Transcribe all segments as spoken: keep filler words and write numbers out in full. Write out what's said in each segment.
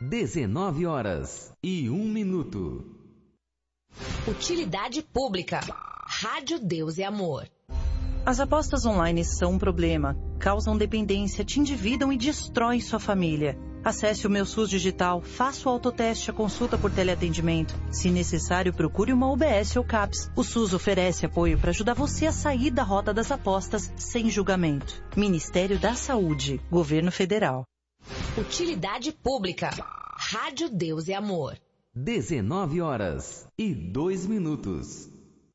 dezenove horas e um minuto. Utilidade pública. Rádio Deus e Amor. As apostas online são um problema, causam dependência, te endividam e destroem sua família. Acesse o Meu SUS Digital, faça o autoteste, a consulta por teleatendimento. Se necessário, procure uma U B S ou CAPS. O SUS oferece apoio para ajudar você a sair da rota das apostas sem julgamento. Ministério da Saúde, Governo Federal. Utilidade pública. Rádio Deus e Amor. dezenove horas e dois minutos.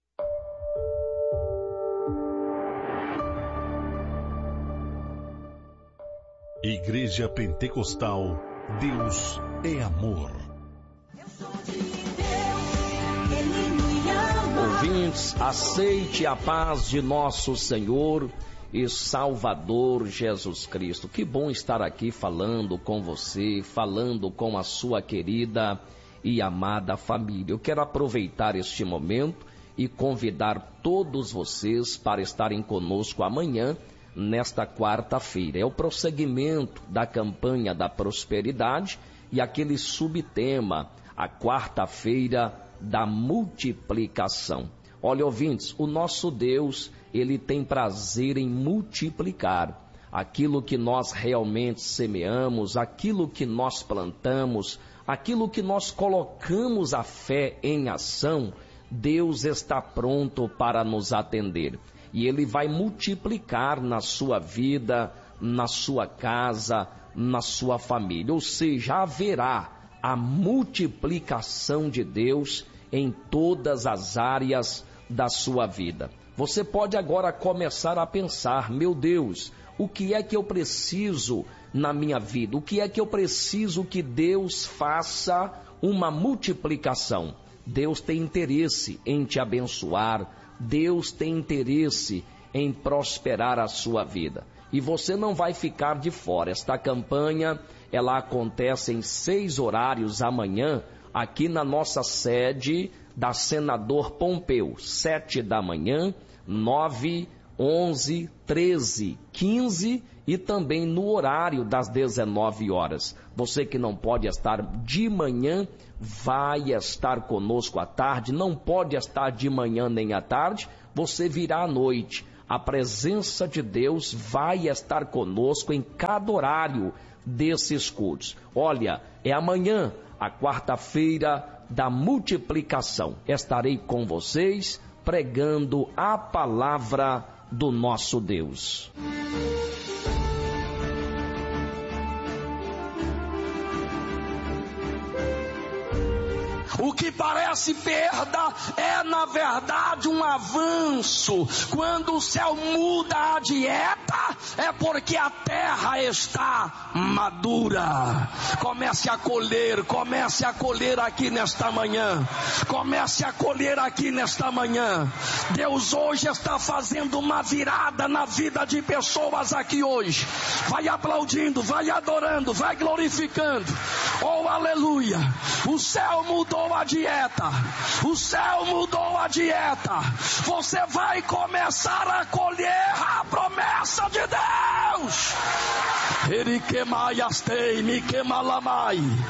Igreja Pentecostal, Deus é amor. Ouvintes, aceite a paz de nosso Senhor e Salvador Jesus Cristo. Que bom estar aqui falando com você, falando com a sua querida e amada família. Eu quero aproveitar este momento e convidar todos vocês para estarem conosco amanhã, nesta quarta-feira. É o prosseguimento da campanha da prosperidade e aquele subtema, a quarta-feira da multiplicação. Olha, ouvintes, o nosso Deus, ele tem prazer em multiplicar aquilo que nós realmente semeamos, aquilo que nós plantamos, aquilo que nós colocamos a fé em ação. Deus está pronto para nos atender. E Ele vai multiplicar na sua vida, na sua casa, na sua família. Ou seja, haverá a multiplicação de Deus em todas as áreas da sua vida. Você pode agora começar a pensar, meu Deus, o que é que eu preciso na minha vida? O que é que eu preciso que Deus faça uma multiplicação? Deus tem interesse em te abençoar. Deus tem interesse em prosperar a sua vida. E você não vai ficar de fora. Esta campanha, ela acontece em seis horários amanhã, aqui na nossa sede da Senador Pompeu. Sete da manhã, nove, onze, treze, quinze e também no horário das dezenove horas. Você que não pode estar de manhã, vai estar conosco à tarde. Não pode estar de manhã nem à tarde, você virá à noite. A presença de Deus vai estar conosco em cada horário desses cultos. Olha, é amanhã, a quarta-feira da multiplicação. Estarei com vocês pregando a palavra do nosso Deus. O que parece perda é, na verdade, um avanço. Quando o céu muda a dieta, é porque a terra está madura. Comece a colher, comece a colher aqui nesta manhã. Comece a colher aqui nesta manhã. Deus hoje está fazendo uma virada na vida de pessoas aqui hoje. Vai aplaudindo, vai adorando, vai glorificando. Oh, aleluia! O céu mudou a dieta. O céu mudou a dieta. Você vai começar a colher a promessa de Deus. Ele queimai astei, me queima lamai.